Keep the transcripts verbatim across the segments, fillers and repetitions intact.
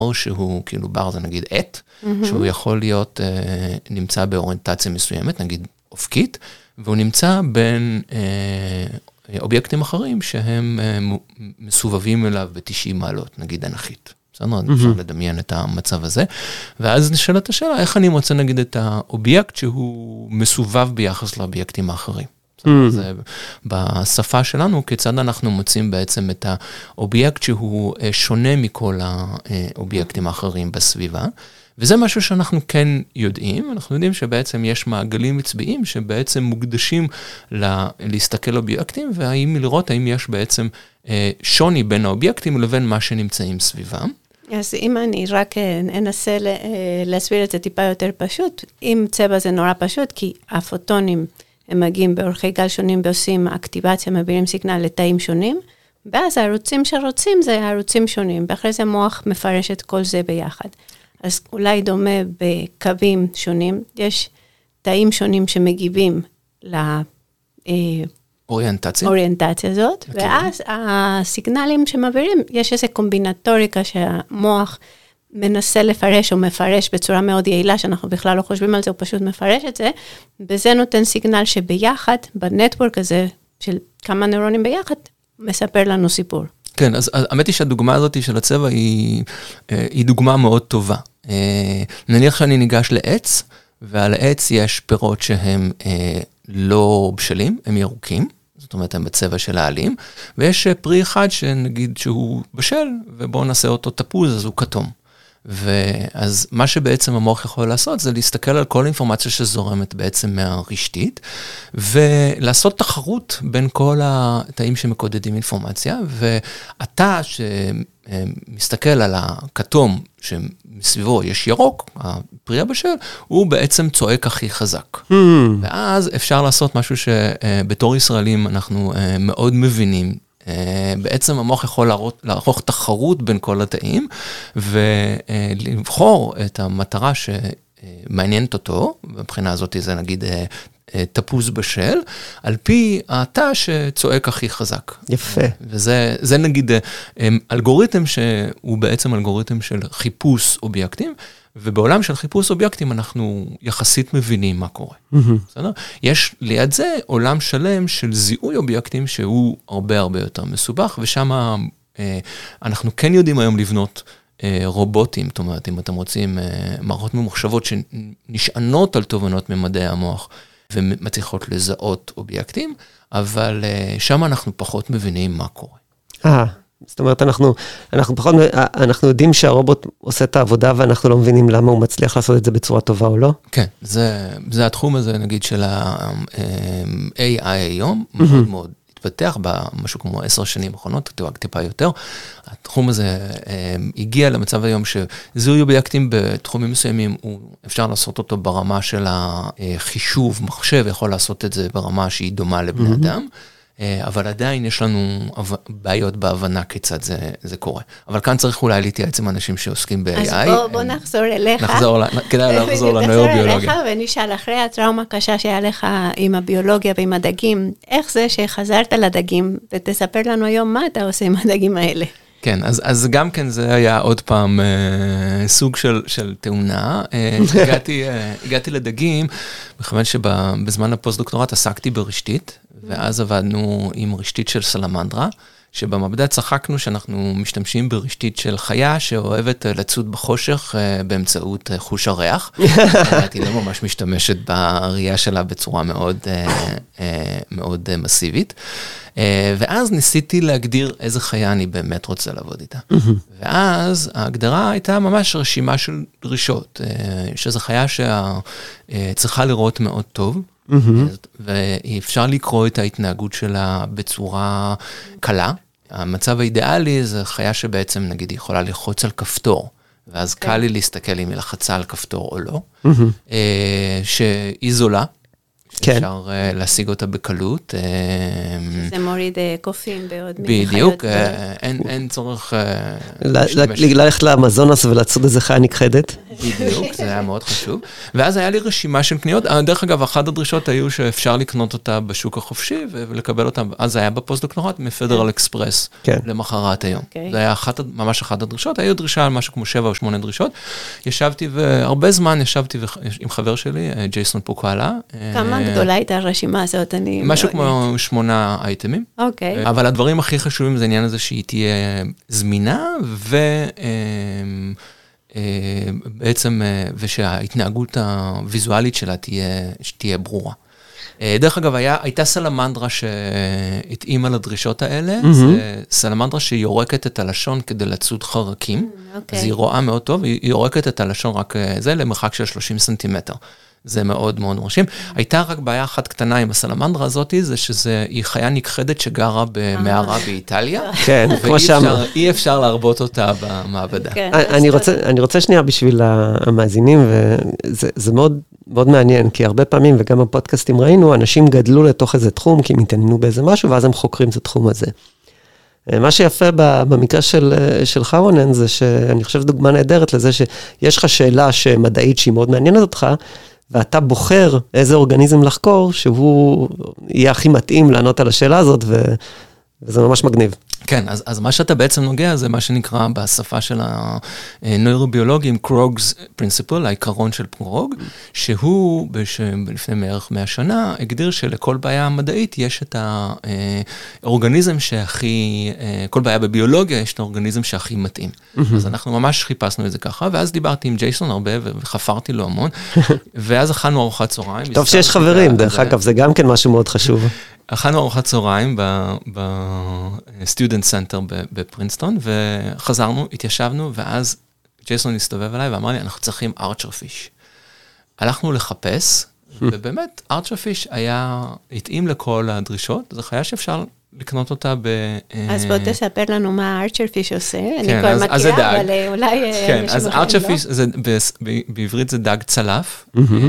או שהוא כאילו בר, זה נגיד עט, שהוא יכול להיות, נמצא באוריינטציה מסוימת, נגיד אופקית, והוא נמצא בין אובייקטים אחרים שהם מסובבים אליו ב-תשעים מעלות, נגיד אנכית. בסדר, אפשר לדמיין את המצב הזה. ואז נשאלת השאלה, איך אני מוצא נגיד את האובייקט שהוא מסובב ביחס לאובייקטים האחרים? זה בשפה שלנו, כיצד אנחנו מוצאים בעצם את האובייקט שהוא שונה מכל האובייקטים האחרים בסביבה, וזה משהו שאנחנו כן יודעים, אנחנו יודעים שבעצם יש מעגלים מצביעים שבעצם מוקדשים להסתכל אובייקטים, והאם לראות האם יש בעצם שוני בין האובייקטים לבין מה שנמצאים סביבם. אז אם אני רק אנסה להסביר את זה טיפה יותר פשוט, אם צבע זה נורא פשוט, כי הפוטונים הם מגיעים באורכי גל שונים ועושים אקטיבציה, מעבירים סיגנל לתאים שונים, ואז הערוצים שרוצים זה הערוצים שונים, ואחרי זה המוח מפרש את כל זה ביחד. אז אולי דומה בקווים שונים, יש תאים שונים שמגיבים לאוריינטציה אוריינטציה הזאת, ואז הסיגנלים שמעבירים, יש איזו קומבינטוריקה שהמוח מנסה לפרש או מפרש בצורה מאוד יעילה, שאנחנו בכלל לא חושבים על זה, הוא פשוט מפרש את זה, וזה נותן סיגנל שביחד, בנטוורק הזה, של כמה נוירונים ביחד, מספר לנו סיפור. כן, אז האמת היא שהדוגמה הזאת של הצבע היא, היא דוגמה מאוד טובה. נניח שאני ניגש לעץ, ועל העץ יש פירות שהם לא בשלים, הם ירוקים, זאת אומרת, הם בצבע של העלים, ויש פרי אחד שנגיד שהוא בשל, ובואו נעשה אותו תפוז, אז הוא כתום. ואז מה שבעצם המוח יכול לעשות, זה להסתכל על כל אינפורמציה שזורמת בעצם מהרשתית, ולעשות תחרות בין כל התאים שמקודדים אינפורמציה, ואתה שמסתכל על הכתום שמסביבו יש ירוק, הפרי הבשל, הוא בעצם צועק הכי חזק. Hmm. ואז אפשר לעשות משהו שבתור ישראלים אנחנו מאוד מבינים, בעצם המוח יכול לערוך תחרות בין כל התאים, ולבחור את המטרה שמעניינת אותו, מבחינה הזאת זה נגיד תפוז בשל, על פי התא שצועק הכי חזק. יפה. וזה זה נגיד אלגוריתם שהוא בעצם אלגוריתם של חיפוש אובייקטים, ובעולם של חיפוש אובייקטים אנחנו יחסית מבינים מה קורה. בסדר? יש ליד זה עולם שלם של זיהוי אובייקטים שהוא הרבה הרבה יותר מסובך, ושם אנחנו כן יודעים היום לבנות רובוטים, זאת אומרת, אם אתם רוצים מערכות ממוחשבות שנשענות על תובנות ממדעי המוח, ומצליחות לזהות אובייקטים, אבל שם אנחנו פחות מבינים מה קורה. אה, זאת אומרת, אנחנו, אנחנו פחות, אנחנו יודעים שהרובוט עושה את העבודה, ואנחנו לא מבינים למה הוא מצליח לעשות את זה בצורה טובה או לא? כן, זה, זה התחום הזה, נגיד, של ה-איי איי היום, מאוד מאוד התפתח במשהו כמו עשר שנים האחרונות, טיפה יותר. התחום הזה הגיע למצב היום שזיהוי אובייקטים בתחומים מסוימים, אפשר לעשות אותו ברמה של החישוב, מחשב יכול לעשות את זה ברמה שהיא דומה לבני אדם, אבל עדיין יש לנו בעיות בהבנה כיצד זה, זה קורה. אבל כאן צריך אולי להתייעץ עם אנשים שעוסקים ב-איי איי. אז בוא, בוא נחזור אליך. נחזור, כדאי לחזור לנוירוביולוגיה. ונשאל, אחרי הטראומה הקשה שהיה לך עם הביולוגיה ועם הדגים, איך זה שחזרת לדגים, ותספר לנו היום מה אתה עושה עם הדגים האלה? כן, אז, אז גם כן זה היה עוד פעם אה, סוג של, של תאונה. אה, הגעתי, אה, הגעתי לדגים, בכוון שבזמן הפוסט-דוקטורט עסקתי ברשתית, ואז עבדנו עם רשתית של סלמנדרה, שבמעבדה צחקנו שאנחנו משתמשים ברשתית של חיה שאוהבת לצוד בחושך באמצעות חוש הריח. היא לא ממש משתמשת בראייה שלה בצורה מאוד, מאוד מסיבית. ואז ניסיתי להגדיר איזה חיה אני באמת רוצה לעבוד איתה. ואז ההגדרה הייתה ממש רשימה של דרישות. יש איזו חיה שצריכה לראות מאוד טוב, ואפשר לקרוא את ההתנהגות שלה בצורה קלה. המצב האידיאלי זה חיה שבעצם נגיד יכולה ללחוץ על כפתור, ואז קל לי להסתכל אם היא לחצה על כפתור או לא, שהיא זולה, שאפשר להשיג אותה בקלות. זה מוריד קופים בעוד בדיוק, אין צורך... ללכת לאמזונס ולצוד איזה חיה נכחדת. בדיוק, זה היה מאוד חשוב. ואז היה לי רשימה של קניות. דרך אגב, אחת הדרישות היו שאפשר לקנות אותה בשוק החופשי, ולקבל אותה, אז זה היה בפוסט-דוקטורט, מפדרל אקספרס, למחרת היום. זה היה ממש אחת הדרישות, היו דרישה על משהו כמו שבע או שמונה דרישות. ישבתי, והרבה זמן ישבתי עם חבר שלי, ג'ייסון פוקאלה. כמה גדולה הייתה הרשימה הזאת? משהו כמו שמונה אייטמים. אוקיי. אבל הדברים הכי חשובים זה העניין הזה שהיא תהיה זמינה, ובעצם, ושההתנהגות הוויזואלית שלה תהיה ברורה. דרך אגב, הייתה סלמנדרה שהתאימה לדרישות האלה, זה סלמנדרה שיורקת את הלשון כדי לצוד חרקים, אז היא רואה מאוד טוב, היא יורקת את הלשון רק זה, למרחק של שלושים סנטימטר. זה מאוד מאוד מרשים. הייתה רק בעיה אחת קטנה עם הסלמנדרה הזאת, זה שהיא חיה נכחדת שגרה במערה באיטליה, כן, כמו שאמר. ואי אפשר להרבות אותה במעבדה. אני רוצה שנייה בשביל המאזינים, וזה מאוד מאוד מעניין, כי הרבה פעמים, וגם בפודקאסטים ראינו, אנשים גדלו לתוך איזה תחום, כי הם התעניינו באיזה משהו, ואז הם חוקרים את התחום הזה. מה שיפה במקרה של, של חרונן, זה שאני חושב דוגמה נהדרת לזה שיש לך שאלה שמדעית שהיא מאוד מעניינת אותך, ואתה בוחר איזה אורגניזם לחקור, שהוא יהיה הכי מתאים לענות על השאלה הזאת, ו... וזה ממש מגניב. כן, אז, אז מה שאתה בעצם נוגע, זה מה שנקרא בשפה של הנוירוביולוגים, קרוג's principle, העיקרון של קרוג, שהוא, לפני מערך מאה שנה, הגדיר שלכל בעיה מדעית יש את האורגניזם שהכי, כל בעיה בביולוגיה, יש את האורגניזם שהכי מתאים. אז אנחנו ממש חיפשנו את זה ככה, ואז דיברתי עם ג'ייסון הרבה, וחפרתי לו המון, ואז אכלנו ארוחת צהריים. טוב שיש חברים, דרך אגב, זה גם כן משהו מאוד חשוב. אכלנו ארוחת צהריים בסטודנט סנטר בפרינסטון, וחזרנו, התיישבנו, ואז ג'ייסון הסתובב אליי ואמר לי, אנחנו צריכים ארצ'רפיש. הלכנו לחפש, ובאמת ארצ'רפיש היה, התאים לכל הדרישות, זו חיה שאפשר לקנות אותה ב... אז בוא תספר לנו מה ארצ'רפיש עושה, אני כבר מכירה, אבל אולי... כן, אז ארצ'רפיש, בעברית זה דג צלף,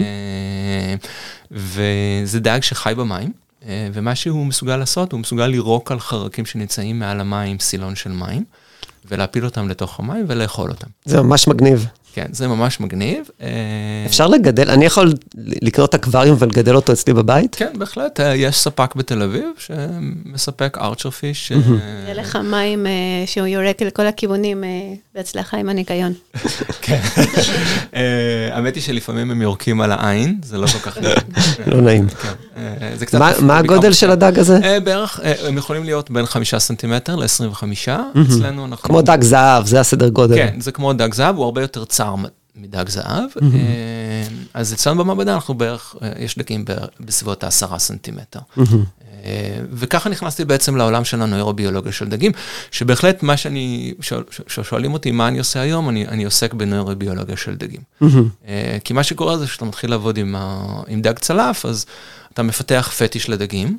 וזה דג שחי במים, ומה שהוא מסוגל לעשות, הוא מסוגל לירוק על חרקים שנמצאים מעל המים, סילון של מים, ולהפיל אותם לתוך המים ולאכול אותם. זה ממש מגניב. כן, זה ממש מגניב. אפשר לגדל, אני יכול לקנות אקווריום ולגדל אותו אצלי בבית? כן, בהחלט. יש ספק בתל אביב שמספק ארצ'רפיש. יהיה לך מים שהוא יורק לכל הכיוונים בהצלחה עם הניקיון. כן. האמת היא שלפעמים הם יורקים על העין, זה לא כל כך נעים. לא נעים. מה הגודל של הדג הזה? בערך, הם יכולים להיות בין חמישה סנטימטר ל-עשרים וחמישה. אצלנו אנחנו... כמו דג זהב, זה הסדר גודל. כן, זה כמו דג זהב, הוא הרבה יותר צר מדג זהב. אז אצלנו במעבדה אנחנו בערך, יש דגים בסביבות העשרה סנטימטר. וככה נכנסתי בעצם לעולם של הנוירוביולוגיה של דגים, שבהחלט מה שאני, שואלים אותי מה אני עושה היום, אני, אני עוסק בנוירוביולוגיה של דגים. כי מה שקורה זה שאתה מתחיל לעבוד עם, עם דג צלף, אז אתה מפתח פטיש לדגים,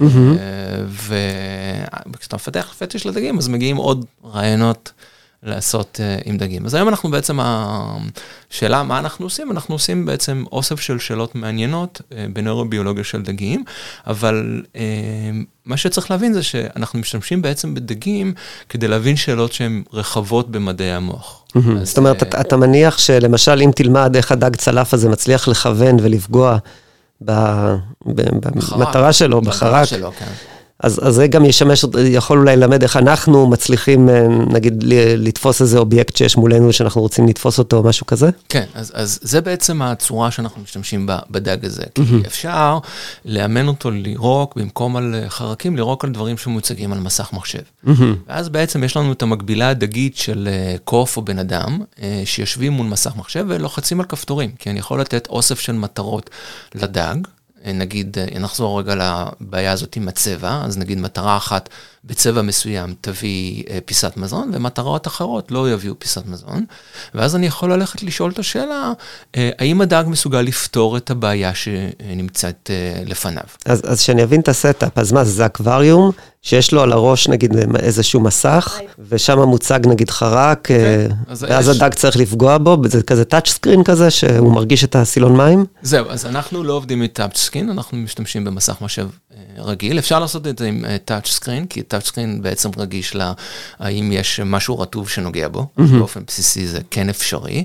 וכשאתה מפתח פטיש לדגים, אז מגיעים עוד רעיונות לעשות uh, עם דגים. אז היום אנחנו בעצם, השאלה מה אנחנו עושים, אנחנו עושים בעצם אוסף של שאלות מעניינות uh, בנוירוביולוגיה של דגים, אבל uh, מה שצריך להבין זה שאנחנו משתמשים בעצם בדגים כדי להבין שאלות שהן רחבות במדעי המוח. Mm-hmm. זאת אומרת, uh, אתה, אתה מניח שלמשל אם תלמד איך הדג צלף הזה מצליח לכוון ולפגוע במטרה שלו, בחרק, שלו, כן. אז, אז זה גם ישמש, יכול אולי ללמד איך אנחנו מצליחים, נגיד, לתפוס איזה אובייקט שיש מולנו, שאנחנו רוצים לתפוס אותו או משהו כזה? כן, אז, אז זה בעצם הצורה שאנחנו משתמשים בדג הזה, כי mm-hmm. אפשר לאמן אותו לירוק, במקום על חרקים, לירוק על דברים שמוצגים על מסך מחשב. Mm-hmm. ואז בעצם יש לנו את המקבילה הדגית של קוף או בן אדם, שיושבים מול מסך מחשב ולוחצים על כפתורים, כי אני יכול לתת אוסף של מטרות לדג, נגיד, נחזור רגע לבעיה הזאת עם הצבע, אז נגיד מטרה אחת בצבע מסוים תביא פיסת מזון, ומטרות אחרות לא יביאו פיסת מזון, ואז אני יכול ללכת לשאול את השאלה, האם הדג מסוגל לפתור את הבעיה שנמצאת לפניו. אז, אז שאני אבין את הסטאפ, אז מה, זה אקווריום שיש לו על הראש נגיד איזשהו מסך, ושם מוצג נגיד חרק, ואז הדג צריך לפגוע בו, זה כזה טאצ' סקרין כזה, שהוא מרגיש את הסילון מים? זהו, אז אנחנו לא עובדים עם טאצ' סקרין, אנחנו משתמשים במסך מחשב רגיל, אפשר לעשות את זה עם טאצ' סקרין, כי טאצ'סקרין בעצם רגיש לה, האם יש משהו רטוב שנוגע בו, באופן בסיסי זה כן אפשרי.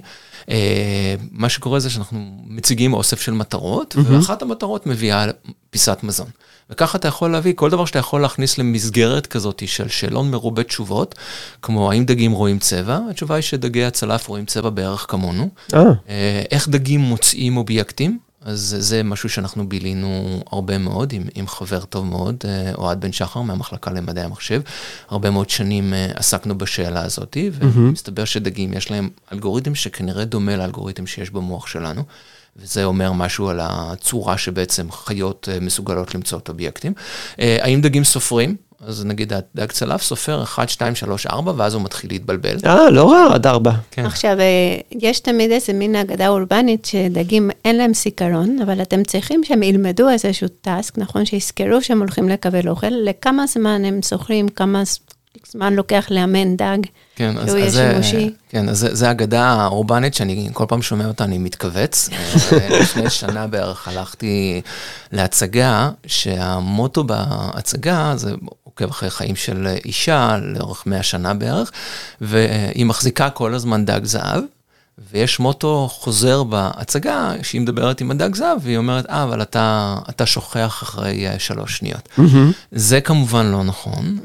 מה שקורה זה שאנחנו מציגים אוסף של מטרות, ואחת המטרות מביאה פיסת מזון. וככה אתה יכול להביא, כל דבר שאתה יכול להכניס למסגרת כזאת של שאלון מרובה תשובות, כמו האם דגים רואים צבע, התשובה היא שדגי הצלף רואים צבע בערך כמונו. איך דגים מוצאים אובייקטים, אז זה משהו שאנחנו בילינו הרבה מאוד, עם, עם חבר טוב מאוד, אוהד בן שחר, מהמחלקה למדעי המחשב. הרבה מאוד שנים עסקנו בשאלה הזאת, ומסתבר שדגים יש להם אלגוריתם שכנראה דומה לאלגוריתם שיש במוח שלנו, וזה אומר משהו על הצורה שבעצם חיות מסוגלות למצוא את אובייקטים. האם דגים סופרים? אז נגיד, דג צלף סופר אחת, שתיים, שלוש, ארבע, ואז הוא מתחיל להתבלבל. אה, לא רע, עד ארבע. כן. עכשיו, יש תמיד איזה מין אגדה אורבנית, שדגים אין להם סיכרון, אבל אתם צריכים שהם ילמדו איזשהו טסק, נכון? שיזכרו שהם הולכים לקבל אוכל, לכמה זמן הם זוכרים, כמה זמן לוקח לאמן דג, כן, שהוא יהיה שימושי. כן, אז זה אגדה האורבנית, שאני כל פעם שומע אותה, אני מתכווץ. לפני שנה בערך הלכתי להצגה, שהמוטו בהצגה, זה עוקב אחרי חיים של אישה, לאורך מאה שנה בערך, והיא מחזיקה כל הזמן דג זהב, ויש מוטו חוזר בהצגה, שהיא מדברת עם הדג זהב, והיא אומרת, אה, אבל אתה, אתה שוכח אחרי שלוש שניות. Mm-hmm. זה כמובן לא נכון.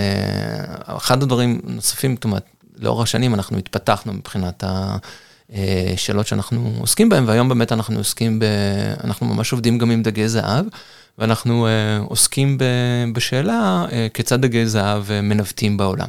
אחד הדברים נוספים, זאת אומרת, לאור השנים אנחנו התפתחנו מבחינת השאלות שאנחנו עוסקים בהן, והיום באמת אנחנו עוסקים ב... אנחנו ממש עובדים גם עם דגי זהב, ואנחנו עוסקים בשאלה כיצד דגי זהב מנווטים בעולם.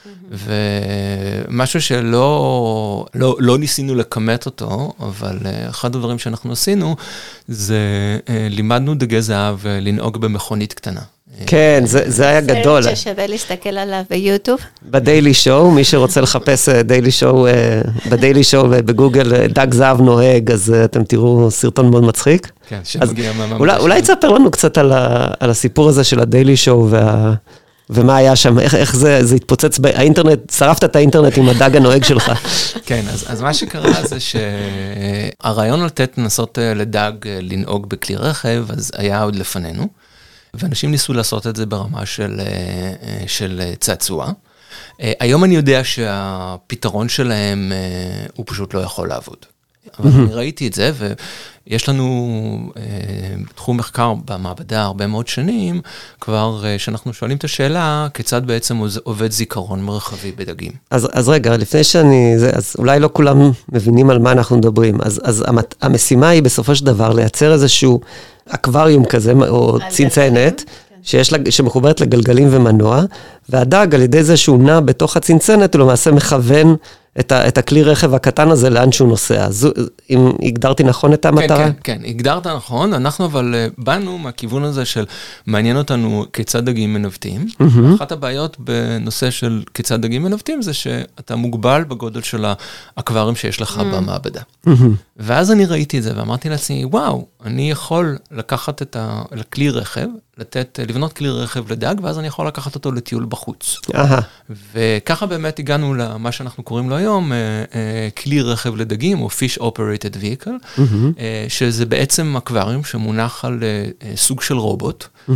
ומשהו שלא לא, לא ניסינו לקמת אותו, אבל אחד הדברים שאנחנו עשינו, זה לימדנו דגי זהב לנהוג במכונית קטנה. כן, זה, זה היה גדול. סרט ששווה להסתכל עליו ביוטיוב. בדיילי שואו, מי שרוצה לחפש דיילי שואו, בדיילי שואו ובגוגל דג זהב נוהג, אז אתם תראו סרטון מאוד מצחיק. כן, שמגיע ממש. אולי, אולי תספר לנו קצת על, ה, על הסיפור הזה של הדיילי שואו וה... ומה היה שם, איך, איך זה, זה התפוצץ באינטרנט, שרפת את האינטרנט עם הדג הנוהג שלך. כן, אז, אז מה שקרה זה שהרעיון לתת לנסות לדג לנהוג בכלי רכב, אז היה עוד לפנינו, ואנשים ניסו לעשות את זה ברמה של, של צעצוע. היום אני יודע שהפתרון שלהם הוא פשוט לא יכול לעבוד. אבל אני ראיתי את זה, ויש לנו אה, תחום מחקר במעבדה הרבה מאוד שנים, כבר אה, שאנחנו שואלים את השאלה, כיצד בעצם עובד זיכרון מרחבי בדגים. אז, אז רגע, לפני שאני, זה, אז אולי לא כולם מבינים על מה אנחנו מדברים, אז, אז המת, המשימה היא בסופו של דבר לייצר איזשהו אקווריום כזה, או צנצנת, שיש לה, שמחוברת לגלגלים ומנוע, והדג על ידי זה שהוא נע בתוך הצנצנת, הוא למעשה מכוון את, ה, את הכלי רכב הקטן הזה לאן שהוא נוסע. אז אם הגדרתי נכון את המטרה? כן, כן, כן, הגדרת נכון, אנחנו אבל באנו מהכיוון הזה של מעניין אותנו כיצד דגים מנווטים. Mm-hmm. אחת הבעיות בנושא של כיצד דגים מנווטים זה שאתה מוגבל בגודל של האקווריום שיש לך mm-hmm. במעבדה. Mm-hmm. ואז אני ראיתי את זה ואמרתי לעצמי, וואו, אני יכול לקחת את הכלי רכב, לתת, לבנות כלי רכב לדג, ואז אני יכול לקחת אותו לטיול בחוץ. Aha. וככה באמת הגענו למה שאנחנו קוראים לו היום, כלי רכב לדגים, או Fish Operated Vehicle, mm-hmm. שזה בעצם אקווריום שמונח על סוג של רובוט, mm-hmm.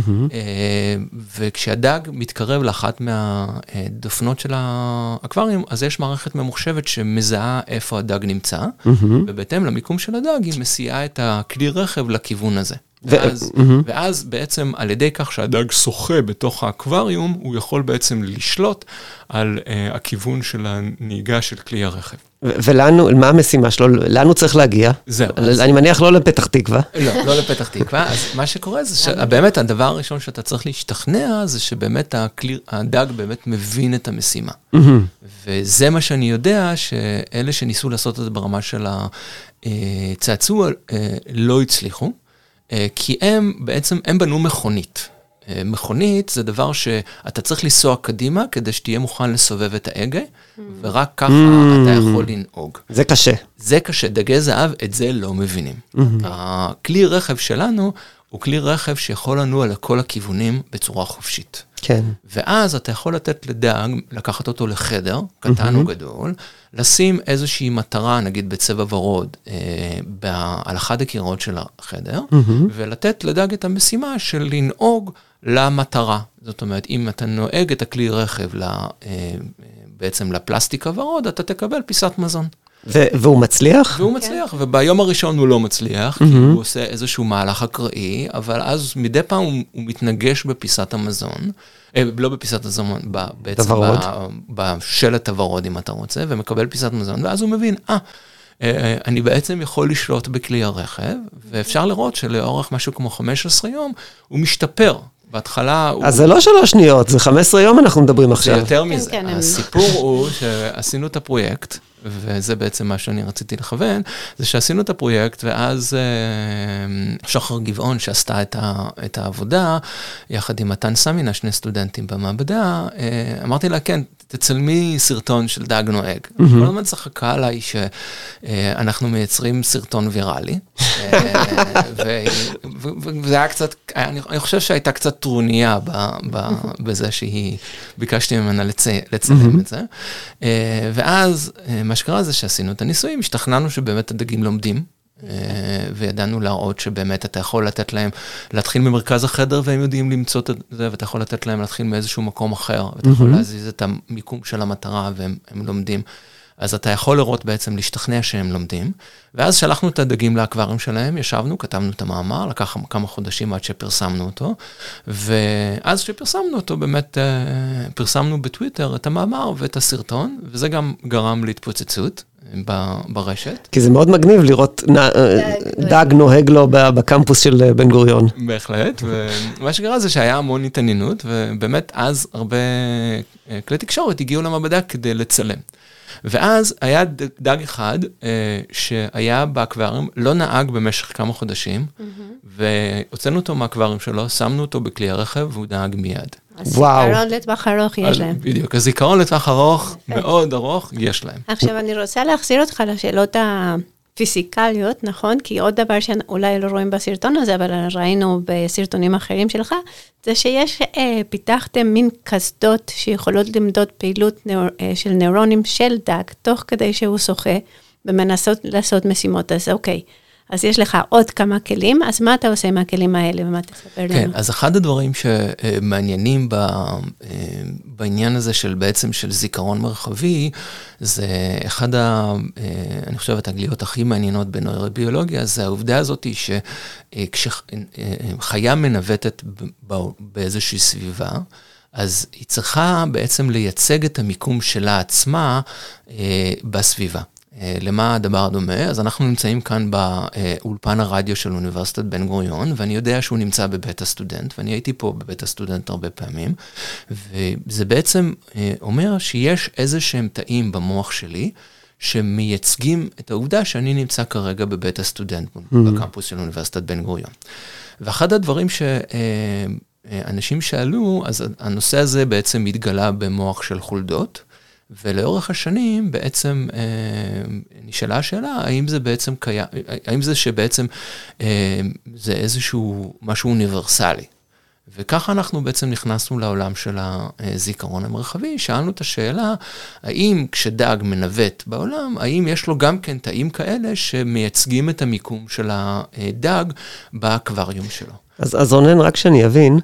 וכשהדג מתקרב לאחת מהדופנות של האקווריום, אז יש מערכת ממוחשבת שמזהה איפה הדג נמצא, mm-hmm. ובהתאם למיקום של הדג, היא מסיעה את הכלי רכב לכיוון הזה. ואז, ו- ואז בעצם על ידי כך שהדג שוחה בתוך האקווריום, הוא יכול בעצם לשלוט על uh, הכיוון של הנהיגה של כלי הרכב. ו- ולנו, מה המשימה שלו? לאן הוא צריך להגיע? זהו. אז... אני מניח לא לפתח תקווה. לא, לא לפתח תקווה. אז מה שקורה זה שבאמת הדבר הראשון שאתה צריך להשתכנע, זה שבאמת הכלי, הדג באמת מבין את המשימה. וזה מה שאני יודע, שאלה שניסו לעשות את זה ברמה של הצעצוע, לא הצליחו. כי הם בעצם, הם בנו מכונית. מכונית זה דבר שאתה צריך לנסוע קדימה, כדי שתהיה מוכן לסובב את ההגה, ורק ככה אתה יכול לנהוג. זה קשה. זה קשה. דגי זהב, את זה לא מבינים. הכלי רכב שלנו, הוא כלי רכב שיכול לנוע לכל הכיוונים בצורה חופשית. כן. ואז אתה יכול לתת לדג, לקחת אותו לחדר, קטן או גדול, לשים איזושהי מטרה, נגיד בצבע ורוד, אה, על אחד הקירות של החדר, ולתת לדג את המשימה של לנהוג למטרה. זאת אומרת, אם אתה נוהג את הכלי רכב בעצם לפלסטיק הוורוד, אתה תקבל פיסת מזון. והוא מצליח? והוא מצליח, וביום הראשון הוא לא מצליח, כי הוא עושה איזשהו מהלך אקראי, אבל אז מדי פעם הוא מתנגש בפיסת המזון, לא בפיסת המזון, בעצם בשלט הוורוד, אם אתה רוצה, ומקבל פיסת מזון, ואז הוא מבין, אה, אני בעצם יכול לשלוט בכלי הרכב, ואפשר לראות שלאורך משהו כמו חמישה עשר יום, הוא משתפר. בהתחלה... אז זה לא שלוש שניות, זה חמישה עשרה יום אנחנו מדברים עכשיו. זה יותר מזה. הסיפור הוא שעשינו את הפרויקט, וזה בעצם מה שאני רציתי לכוון, זה שעשינו את הפרויקט, ואז שחר גבעון שעשתה את העבודה, יחד עם מתן סמינה, שני סטודנטים במעבדה, אמרתי לה, כן, תצלמי סרטון של דג נוהג. כל הזמן צחקה עליי שאנחנו מייצרים סרטון ויראלי, וזה היה קצת, אני חושב שהייתה קצת טרוניה בזה שהיא, ביקשתי ממנה לצלם את זה, ואז מה שקרה זה שעשינו את הניסויים, השתכנענו שבאמת הדגים לומדים, וידענו להראות שבאמת אתה יכול לתת להם, להתחיל ממרכז החדר, והם יודעים למצוא את זה, ואתה יכול לתת להם להתחיל מאיזשהו מקום אחר, ואתה יכול להזיז את המיקום של המטרה, והם לומדים. אז אתה יכול לראות בעצם, להשתכנע שהם לומדים, ואז שלחנו את הדגים לאקווריום שלהם, ישבנו, כתבנו את המאמר, לקח כמה חודשים עד שפרסמנו אותו, ואז שפרסמנו אותו, באמת פרסמנו בטוויטר את המאמר ואת הסרטון, וזה גם גרם להתפוצצות ברשת. כי זה מאוד מגניב לראות דג נוהג לו בקמפוס של בן גוריון. בהחלט, ומה שקרה זה שהיה המון התעניינות, ובאמת אז הרבה כלי תקשורת הגיעו למעבדה כדי לצלם. ואז היה דג אחד שהיה באקווריום, לא נהג במשך כמה חודשים, והוצאנו אותו מהאקווריום שלו, שמנו אותו בכלי הרכב, והוא נהג מיד. הזיכרון לטווח ארוך יש להם. בדיוק, הזיכרון לטווח ארוך, מאוד ארוך, יש להם. עכשיו, אני רוצה להחזיר אותך לשאלות הפיזיקליות, נכון? כי עוד דבר שאולי לא רואים בסרטון הזה, אבל ראינו בסרטונים אחרים שלך, זה שיש, פיתחתם מין קסדות שיכולות למדוד פעילות של נוירונים של דג, תוך כדי שהוא שוחה, ומנסות לעשות משימות. אז אוקיי. אז יש לך עוד כמה כלים, אז מה אתה עושה עם הכלים האלה, ומה תספר לנו? כן, אז אחד הדברים שמעניינים בעניין הזה של בעצם של זיכרון מרחבי, זה אחד, אני חושב, התגליות הכי מעניינות בנוירוביולוגיה, זה העובדה הזאת שכשחיה מנווטת באיזושהי סביבה, אז היא צריכה בעצם לייצג את המיקום שלה עצמה בסביבה. למה הדבר דומה? אז אנחנו נמצאים כאן באולפן הרדיו של אוניברסיטת בן גוריון, ואני יודע שהוא נמצא בבית הסטודנט, ואני הייתי פה בבית הסטודנט הרבה פעמים, וזה בעצם אומר שיש איזה שהם תאים במוח שלי, שמייצגים את העובדה שאני נמצא כרגע בבית הסטודנט, בקמפוס של אוניברסיטת בן גוריון. ואחד הדברים שאנשים שאלו, אז הנושא הזה בעצם מתגלה במוח של חולדות, ולאורך השנים בעצם אה, נשאלה השאלה, האם זה בעצם קיים, האם זה שבעצם אה, זה איזשהו משהו אוניברסלי. וככה אנחנו בעצם נכנסנו לעולם של הזיכרון המרחבי, שאלנו את השאלה, האם כשדג מנווט בעולם, האם יש לו גם כן תאים כאלה שמייצגים את המיקום של הדג באקווריום שלו. אז, אז רונן, רק שאני אבין,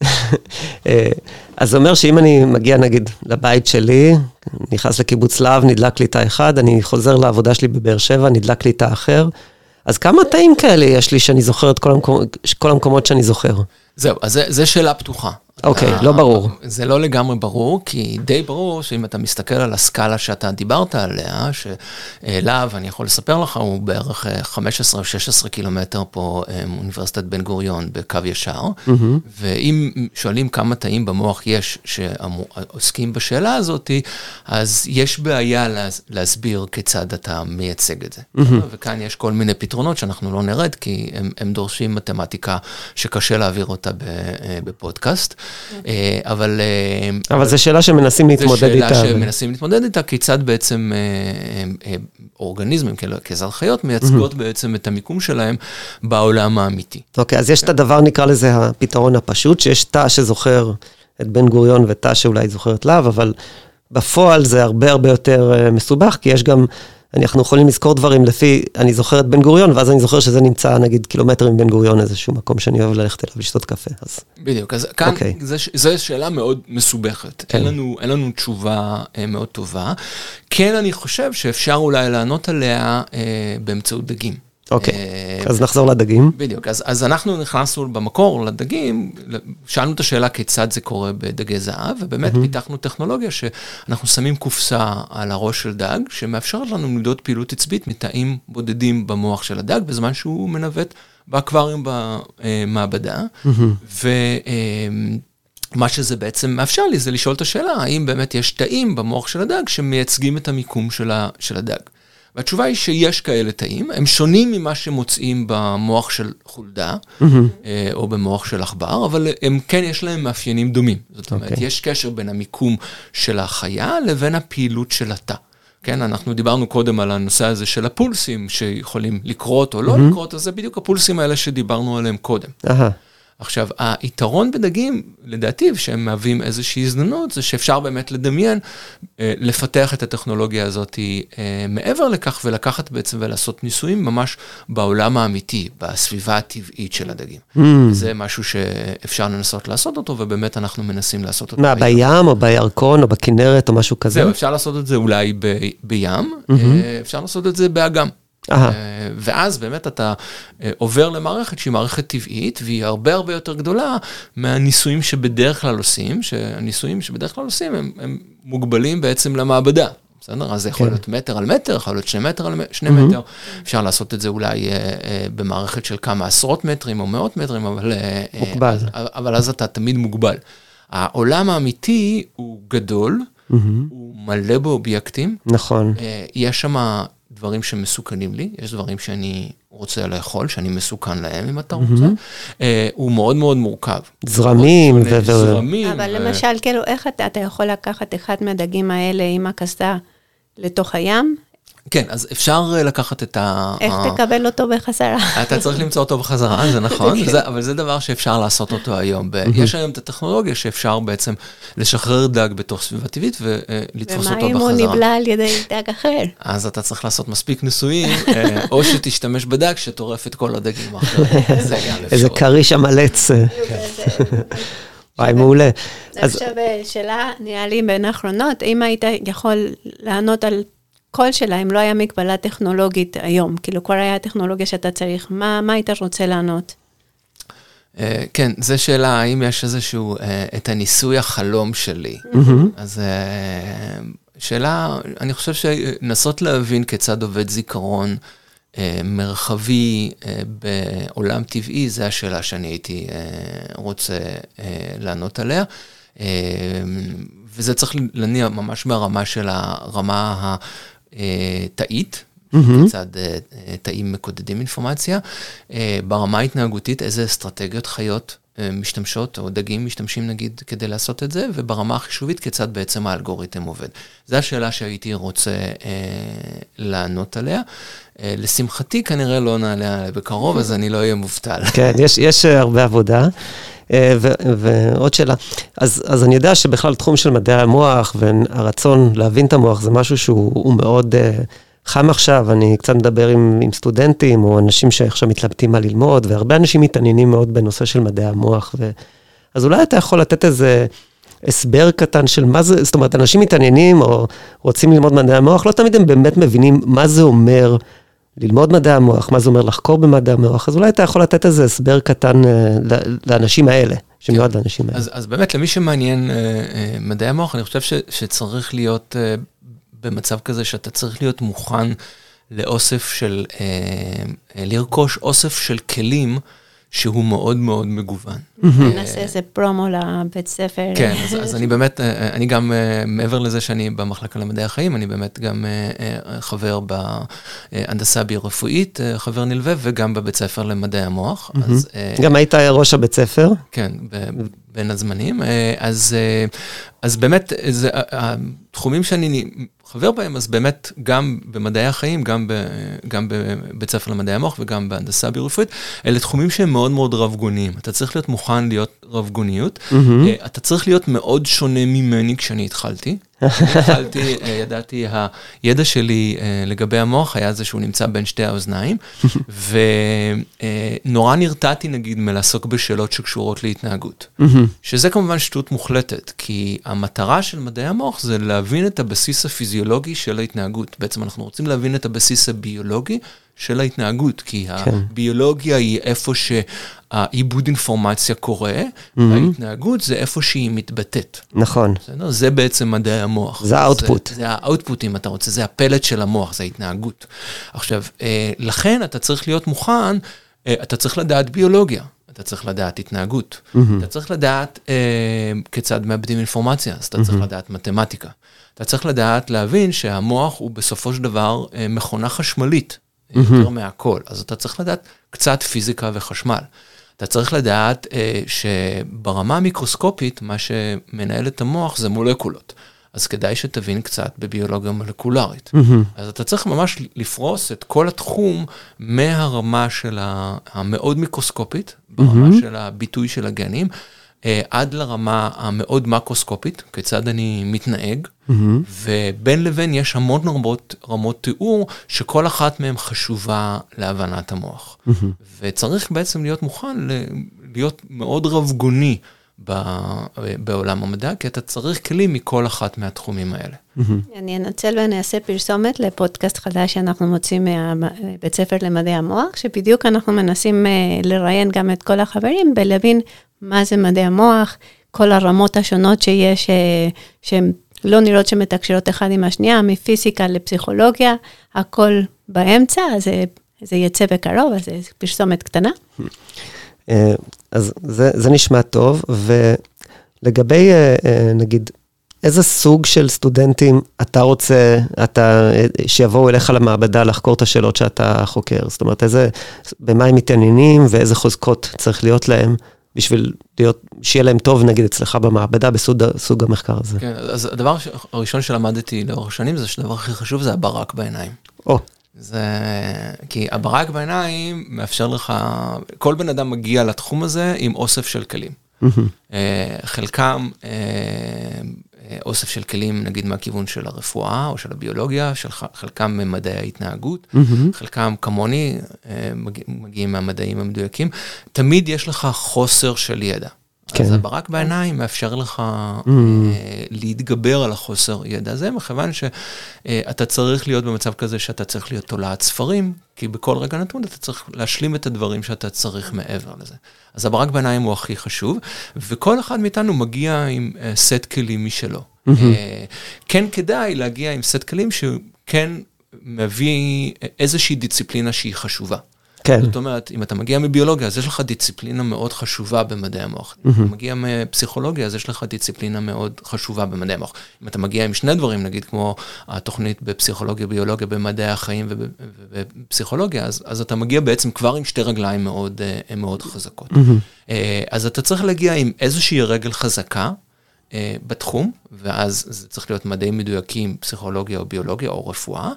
אז זה אומר שאם אני מגיע נגיד לבית שלי, נכנס לקיבוץ להב, נדלק לי תא אחד, אני חוזר לעבודה שלי בבאר שבע, נדלק לי תא אחר, אז כמה תאים כאלה יש לי שאני זוכר את כל, המקומ... כל המקומות שאני זוכר? זהו, אז זה, זה שאלה פתוחה. אוקיי, לא ברור. זה לא לגמרי ברור, כי די ברור שאם אתה מסתכל על הסקאלה שאתה דיברת עליה, שאליו, אני יכול לספר לך, הוא בערך חמש עשרה או שש עשרה קילומטר פה מאוניברסיטת בן גוריון בקו ישר, ואם שואלים כמה תאים במוח יש שעוסקים בשאלה הזאת, אז יש בעיה להסביר כיצד אתה מייצג את זה. וכאן יש כל מיני פתרונות שאנחנו לא נרד, כי הם, הם דורשים מתמטיקה שקשה להעביר אותה בפודקאסט. אבל אבל זו שאלה שמנסים להתמודד איתה. זו שאלה שמנסים להתמודד איתה, כיצד בעצם אורגניזמים, כיצד חיות, מייצגות בעצם את המיקום שלהם בעולם האמיתי. אוקיי, אז יש את הדבר, נקרא לזה הפתרון הפשוט, שיש תא שזוכר את בן גוריון ותא שאולי זוכר את להב, אבל בפועל זה הרבה הרבה יותר מסובך, כי יש גם אנחנו יכולים לזכור דברים לפי, אני זוכר את בן גוריון, ואז אני זוכר שזה נמצא, נגיד, קילומטר מבן גוריון, איזשהו מקום שאני אוהב ללכת אליו, לשתות קפה. אז... בדיוק, אז כאן, okay. זו שאלה מאוד מסובכת. כן. אין לנו, אין לנו תשובה אה, מאוד טובה. כן, אני חושב שאפשר אולי לענות עליה אה, באמצעות דגים. אוקיי, אז נחזור לדגים. בדיוק, אז, אז אנחנו נכנסנו במקור לדגים, שאלנו את השאלה כיצד זה קורה בדגי זהב, ובאמת mm-hmm. פיתחנו טכנולוגיה שאנחנו שמים קופסה על הראש של דג, שמאפשרת לנו למדוד פעילות עצבית מתאים בודדים במוח של הדג, בזמן שהוא מנווט באקווריום במעבדה, mm-hmm. ומה שזה בעצם מאפשר לי זה לשאול את השאלה, האם באמת יש תאים במוח של הדג שמייצגים את המיקום של, ה, של הדג. והתשובה היא שיש כאלה תאים, הם שונים ממה שמוצאים במוח של חולדה, mm-hmm. או במוח של עכבר, אבל הם כן יש להם מאפיינים דומים. זאת אומרת, okay. יש קשר בין המיקום של החיה לבין הפעילות של התא. כן, אנחנו דיברנו קודם על הנושא הזה של הפולסים, שיכולים לקרות או לא mm-hmm. לקרות, אז זה בדיוק הפולסים האלה שדיברנו עליהם קודם. אהה. עכשיו, היתרון בדגים, לדעתי, שהם מהווים איזושהי הזדמנות, זה שאפשר באמת לדמיין, לפתח את הטכנולוגיה הזאת מעבר לכך, ולקחת בעצם ולעשות ניסויים ממש בעולם האמיתי, בסביבה הטבעית של הדגים. Mm. זה משהו שאפשר לנסות לעשות אותו, ובאמת אנחנו מנסים לעשות אותו. מה, בים או בירקון או בכנרת או משהו כזה? זהו, אפשר לעשות את זה אולי ב- בים, mm-hmm. אפשר לעשות את זה באגם. Aha. ואז באמת אתה עובר למערכת שהיא מערכת טבעית, והיא הרבה הרבה יותר גדולה מהניסויים שבדרך כלל עושים, שהניסויים שבדרך כלל עושים הם, הם מוגבלים בעצם למעבדה. בסדר? אז זה יכול להיות מטר על מטר, יכול להיות שני מטר על שני מטר. אפשר לעשות את זה אולי במערכת של כמה עשרות מטרים או מאות מטרים, אבל, מוגבל. אבל אז אתה תמיד מוגבל. העולם האמיתי הוא גדול, הוא מלא באובייקטים. נכון. יש שם דברים שמסוכנים לי, יש דברים שאני רוצה לאכול, שאני מסוכן להם, אם אתה רוצה. הוא מאוד מאוד מורכב. זרמים. זרמים. אבל למשל, כאילו, איך אתה יכול לקחת אחד מהדגים האלה עם הקסדה לתוך הים? כן, אז אפשר לקחת את ה... איך תקבל אותו בחזרה? אתה צריך למצוא אותו בחזרה, זה נכון, אבל זה דבר שאפשר לעשות אותו היום. יש היום את הטכנולוגיה שאפשר בעצם לשחרר דג בתוך סביבה טבעית ולתפוס אותו בחזרה. ומה אם הוא נבלע על ידי דג אחר? אז אתה צריך לעשות מספיק ניסויים, או שתשתמש בדג שטורף את כל הדגים האחרים. איזה קריש המלץ. וואי, מעולה. עכשיו שאלה, נראה לי בין האחרונות, אם היית יכול לענות על כל שלה, אם לא היה מגבלה טכנולוגית היום, כאילו כבר היה טכנולוגיה שאתה צריך, מה, מה היית רוצה לענות? כן, זו שאלה, האם יש איזשהו, את הניסוי החלום שלי. אז שאלה, אני חושב שנסות להבין כיצד עובד זיכרון מרחבי בעולם טבעי, זו השאלה שאני הייתי רוצה לענות עליה. וזה צריך להניע ממש מהרמה של הרמה התאית, כיצד תאים מקודדים אינפורמציה, ברמה ההתנהגותית, איזה אסטרטגיות חיות משתמשות, או דגים משתמשים נגיד כדי לעשות את זה, וברמה החישובית, כיצד בעצם האלגוריתם עובד. זו השאלה שהייתי רוצה לענות עליה. לשמחתי כנראה לא נעלה עליה בקרוב, אז אני לא אהיה מובטל. כן, יש, יש הרבה עבודה. ו- ועוד שאלה, אז, אז אני יודע שבכלל תחום של מדעי המוח והרצון להבין את המוח זה משהו שהוא מאוד uh, חם עכשיו, אני קצת מדבר עם, עם סטודנטים או אנשים שעכשיו מתלבטים מה ללמוד, והרבה אנשים מתעניינים מאוד בנושא של מדעי המוח, ו... אז אולי אתה יכול לתת איזה הסבר קטן של מה זה, זאת אומרת, אנשים מתעניינים או רוצים ללמוד מדעי המוח, לא תמיד הם באמת מבינים מה זה אומר ללמוד מדעי המוח, מה זה אומר לחקור במדעי המוח, אז אולי אתה יכול לתת איזה הסבר קטן לאנשים האלה, שמיועד לאנשים האלה. אז, אז באמת, למי שמעניין מדעי המוח, אני חושב ש, שצריך להיות במצב כזה, שאתה צריך להיות מוכן לאוסף של, לרכוש אוסף של כלים, שהוא מאוד מאוד מגוון. נעשה איזה פרומו לבית ספר. כן, אז אני באמת, אני גם, מעבר לזה שאני במחלקה למדעי החיים, אני באמת גם חבר בהנדסה ביו-רפואית, חבר נלווה, וגם בבית ספר למדעי המוח. גם היית ראש הבית ספר? כן, בין הזמנים. אז באמת, התחומים שאני חבר בהם, אז באמת גם במדעי החיים, גם, ב, גם בבית ספר למדעי המוח וגם בהנדסה ביו-רפואית, אלה תחומים שהם מאוד מאוד רב-גוניים. אתה צריך להיות מוכן להיות רב-גוניות, mm-hmm. אתה צריך להיות מאוד שונה ממני כשאני התחלתי. התחלתי, ידעתי, הידע שלי לגבי המוח היה זה שהוא נמצא בין שתי האוזניים, ונורא נרתעתי נגיד מלעסוק בשאלות שקשורות להתנהגות. שזה כמובן שטות מוחלטת, כי המטרה של מדעי המוח זה להבין את הבסיס הפיזיולוגי של ההתנהגות. בעצם אנחנו רוצים להבין את הבסיס הביולוגי של ההתנהגות, כי הביולוגיה היא איפה שהעיבוד אינפורמציה קורה, וההתנהגות זה איפה שהיא מתבטאת. נכון. זה בעצם מדעי המוח. זה האוטפוט. זה האוטפוט, אם אתה רוצה, זה הפלט של המוח, זה ההתנהגות. עכשיו, לכן אתה צריך להיות מוכן, אתה צריך לדעת ביולוגיה, אתה צריך לדעת התנהגות, אתה צריך לדעת כיצד מאבדים אינפורמציה, אז אתה צריך לדעת מתמטיקה. אתה צריך לדעת להבין שהמוח הוא בסופו של דבר מכונה חשמלית, יותר מהכל. אז אתה צריך לדעת קצת פיזיקה וחשמל. אתה צריך לדעת אה, שברמה המיקרוסקופית, מה שמנהל את המוח זה מולקולות. אז כדאי שתבין קצת בביולוגיה מולקולרית. Mm-hmm. אז אתה צריך ממש לפרוס את כל התחום מהרמה של המאוד מיקרוסקופית, ברמה mm-hmm. של הביטוי של הגנים, אה, עד לרמה המאוד מקרוסקופית, כיצד אני מתנהג, mm-hmm. ובין לבין יש המון רמות, רמות תיאור, שכל אחת מהן חשובה להבנת המוח. Mm-hmm. וצריך בעצם להיות מוכן להיות מאוד רבגוני בעולם המדע, כי אתה צריך כלים מכל אחת מהתחומים האלה. Mm-hmm. אני אנצל ואני אעשה פרסומת לפודקאסט חדש שאנחנו מוצאים מבית ספר למדעי המוח, שבדיוק אנחנו מנסים לראיין גם את כל החברים, ולהבין מה זה מדעי המוח, כל הרמות השונות שיש, שהן לא נראות שמתקשרות אחד עם השנייה, מפיזיקה לפסיכולוגיה, הכל באמצע, אז זה יצא בקרוב, אז זה פרסומת קטנה. אז זה, זה נשמע טוב, ולגבי, נגיד, איזה סוג של סטודנטים אתה רוצה, אתה, שיבואו אליך למעבדה לחקור את השאלות שאתה חוקר? זאת אומרת, איזה, במה הם מתעניינים ואיזה חוזקות צריך להיות להם, בשביל להיות, שיהיה להם טוב, נגיד, אצלך במעבדה, בסוג סוג המחקר הזה. כן, אז הדבר הראשון שלמדתי לאורך שנים, זה שהדבר הכי חשוב זה הברק בעיניים. או. זה, כי הברק בעיניים מאפשר לך, כל בן אדם מגיע לתחום הזה עם אוסף של כלים. חלקם אוסף של כלים, נגיד מהכיוון של הרפואה או של הביולוגיה, חלקם ממדעי ההתנהגות, חלקם כמוני מגיעים מהמדעים המדויקים. תמיד יש לך חוסר של ידע. אז הברק בעיניים מאפשר לך להתגבר על החוסר ידע הזה, מכיוון שאתה צריך להיות במצב כזה שאתה צריך להיות תולעת ספרים, כי בכל רגע נתון אתה צריך להשלים את הדברים שאתה צריך מעבר לזה. אז הברק בעיניים הוא הכי חשוב, וכל אחד מאיתנו מגיע עם סט כלים משלו. כן כדאי להגיע עם סט כלים שכן מביא איזושהי דיסציפלינה שהיא חשובה. כן. זאת אומרת, אם אתה מגיע מביולוגיה, אז יש לך דיסציפלינה מאוד חשובה במדעי המוח. אם אתה מגיע מפסיכולוגיה, אז יש לך דיסציפלינה מאוד חשובה במדעי המוח. אם אתה מגיע עם שני דברים, נגיד כמו התוכנית בפסיכולוגיה, ביולוגיה, במדעי החיים ובפסיכולוגיה, אז, אז אתה מגיע בעצם כבר עם שתי רגליים מאוד, מאוד חזקות. אז אתה צריך להגיע עם איזושהי רגל חזקה, בתחום, ואז זה צריך להיות מדעים מדויקים, פסיכולוגיה או ביולוגיה או רפואה,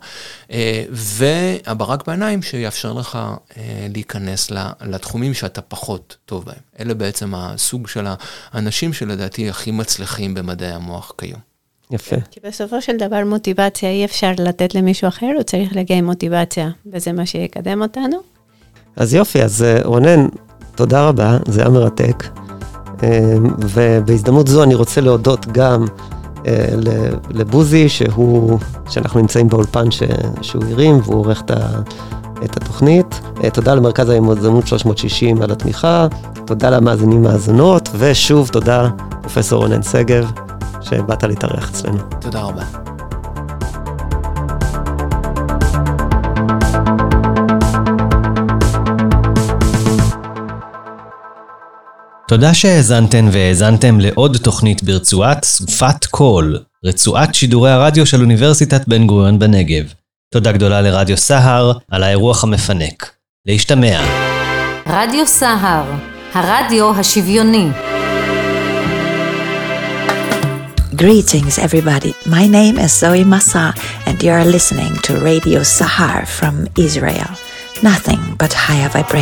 והברק בעיניים שיאפשר לך להיכנס לתחומים שאתה פחות טוב בהם. אלה בעצם הסוג של האנשים שלדעתי הכי מצליחים במדעי המוח כיום. יפה. כי בסופו של דבר מוטיבציה אי אפשר לתת למישהו אחר, הוא צריך להגיע עם מוטיבציה, וזה מה שיקדם אותנו. אז יופי, אז רונן, תודה רבה, זה היה מרתק. ובהזדמנות זו אני רוצה להודות גם לבוזי, שהוא, שאנחנו נמצאים באולפן שהוא הרים, והוא עורך את התוכנית. תודה למרכז היזמות שלוש מאות שישים על התמיכה, תודה למאזינים מאזינות, ושוב תודה פרופסור רונן שגב, שבאת להתארח אצלנו. תודה רבה. תודה שהאזנתן והאזנתם לעוד תוכנית ברצועת סופת קול, רצועת שידורי הרדיו של אוניברסיטת בן גוריון בנגב. תודה גדולה לרדיו סהר על האירוח המפנק. להשתמע. רדיו סהר, הרדיו השוויוני. Greetings everybody, my name is Zoe Massa and you are listening to Radio Sahar from Israel. Nothing but higher vibration.